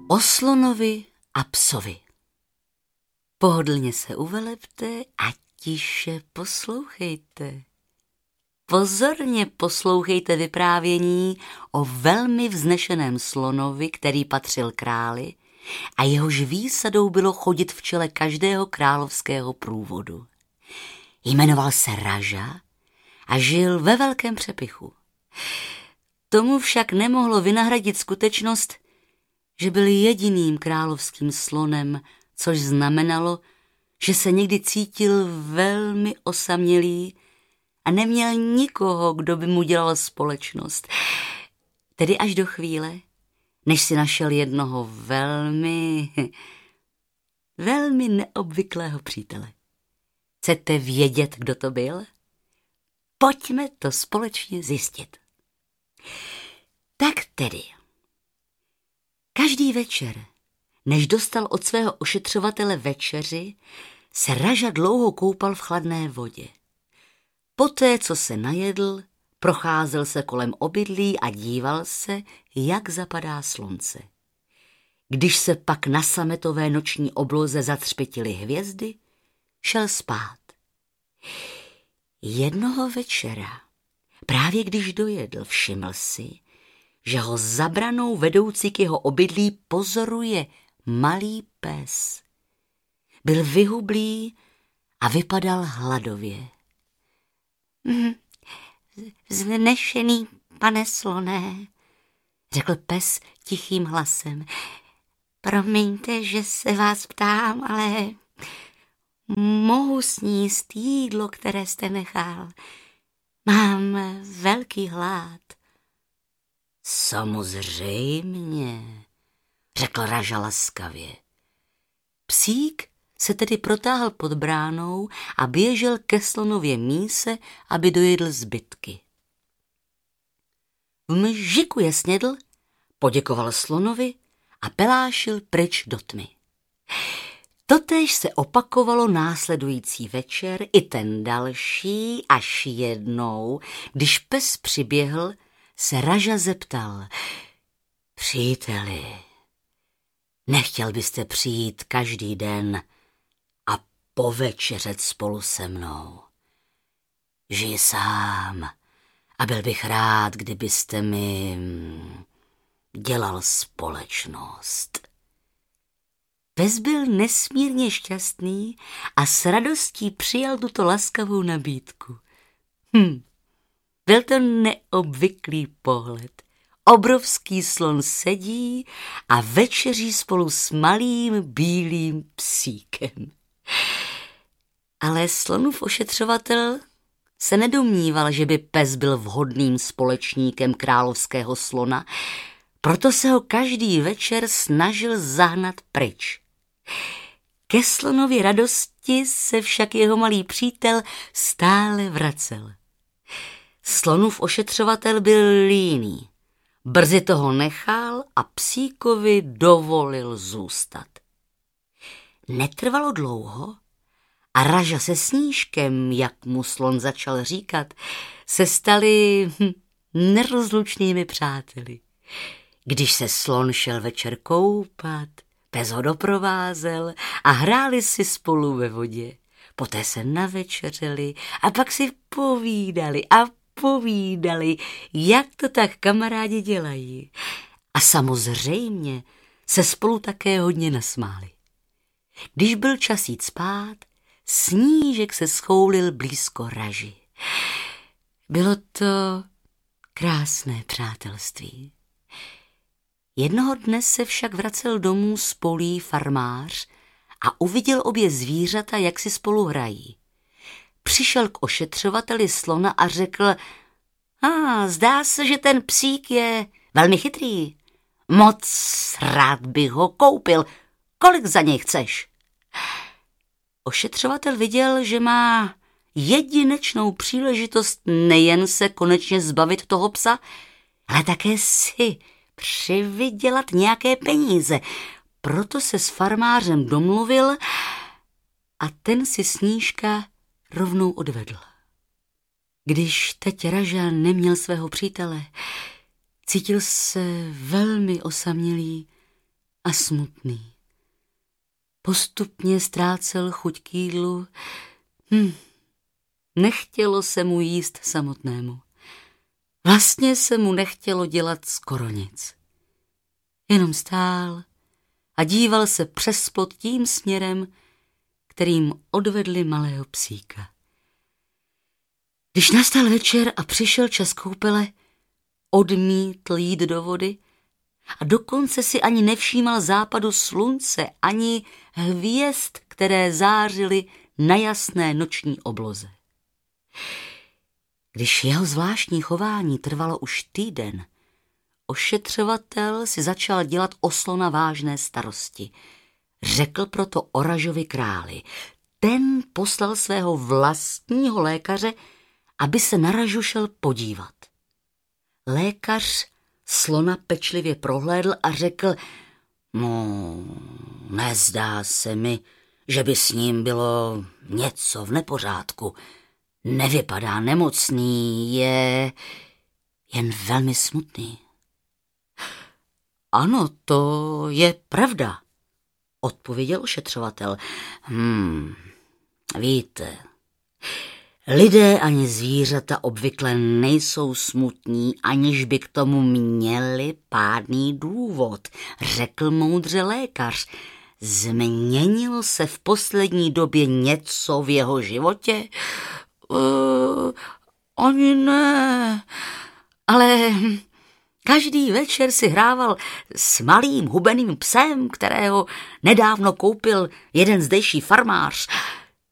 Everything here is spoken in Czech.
O slonovi a psovi. Pohodlně se uvelebte a tiše poslouchejte. Pozorně poslouchejte vyprávění o velmi vznešeném slonovi, který patřil králi a jehož výsadou bylo chodit v čele každého královského průvodu. Jmenoval se Raža a žil ve velkém přepichu. Tomu však nemohlo vynahradit skutečnost, že byl jediným královským slonem, což znamenalo, že se někdy cítil velmi osamělý a neměl nikoho, kdo by mu dělal společnost. Tedy až do chvíle, než si našel jednoho velmi neobvyklého přítele. Chcete vědět, kdo to byl? Pojďme to společně zjistit. Tak tedy. Každý večer, než dostal od svého ošetřovatele večeři, se Raža dlouho koupal v chladné vodě. Poté, co se najedl, procházel se kolem obydlí a díval se, jak zapadá slunce. Když se pak na sametové noční obloze zatřpětily hvězdy, šel spát. Jednoho večera, právě když dojedl, všiml si, že ho za branou vedoucí k jeho obydlí pozoruje malý pes. Byl vyhublý a vypadal hladově. Vznešený pane sloné, řekl pes tichým hlasem. Promiňte, že se vás ptám, ale mohu sníst jídlo, které jste nechal. Mám velký hlad. Samozřejmě, řekl Raža laskavě. Psík se tedy protáhl pod bránou a běžel ke slonově míse, aby dojedl zbytky. V mžiku je snědl, poděkoval slonovi a pelášil pryč do tmy. Totéž se opakovalo následující večer i ten další, až jednou, když pes přiběhl, se Raža zeptal. Příteli, nechtěl byste přijít každý den a povečeřet spolu se mnou? Žij sám a byl bych rád, kdybyste mi dělal společnost. Pes byl nesmírně šťastný a s radostí přijal tuto laskavou nabídku. Byl to neobvyklý pohled. Obrovský slon sedí a večeří spolu s malým bílým psíkem. Ale slonův ošetřovatel se nedomníval, že by pes byl vhodným společníkem královského slona, proto se ho každý večer snažil zahnat pryč. Ke slonově radosti se však jeho malý přítel stále vracel. Slonův ošetřovatel byl líný. Brzy toho nechal a psíkovi dovolil zůstat. Netrvalo dlouho a Raža se Snížkem, jak mu slon začal říkat, se stali nerozlučnými přáteli. Když se slon šel večer koupat, pes ho doprovázel a hráli si spolu ve vodě. Poté se navečeřili a pak si povídali, jak to tak kamarádi dělají. A samozřejmě se spolu také hodně nasmáli. Když byl čas jít spát, Snížek se schoulil blízko Raži. Bylo to krásné přátelství. Jednoho dne se však vracel domů z polí farmář a uviděl obě zvířata, jak si spolu hrají. Přišel k ošetřovateli slona a řekl, zdá se, že ten psík je velmi chytrý. Moc rád bych ho koupil. Kolik za něj chceš? Ošetřovatel viděl, že má jedinečnou příležitost nejen se konečně zbavit toho psa, ale také si přivydělat nějaké peníze. Proto se s farmářem domluvil a ten si Snížka rovnou odvedl. Když teď Raža neměl svého přítele, cítil se velmi osamělý a smutný. Postupně ztrácel chuť k jídlu. Nechtělo se mu jíst samotnému. Vlastně se mu nechtělo dělat skoro nic. Jenom stál a díval se přes plot tím směrem, kterým odvedli malého psíka. Když nastal večer a přišel čas koupele, odmítl jít do vody a dokonce si ani nevšímal západu slunce, ani hvězd, které zářily na jasné noční obloze. Když jeho zvláštní chování trvalo už týden, ošetřovatel si začal dělat o slona vážné starosti. Řekl proto Oražovi králi. Ten poslal svého vlastního lékaře, aby se na Ražu šel podívat. Lékař slona pečlivě prohlédl a řekl, nezdá se mi, že by s ním bylo něco v nepořádku. Nevypadá nemocný, je jen velmi smutný. Ano, to je pravda, odpověděl ošetřovatel. Víte, lidé ani zvířata obvykle nejsou smutní, aniž by k tomu měli pádný důvod, řekl moudře lékař. Změnilo se v poslední době něco v jeho životě? Ani ne, ale každý večer si hrával s malým hubeným psem, kterého nedávno koupil jeden zdejší farmář.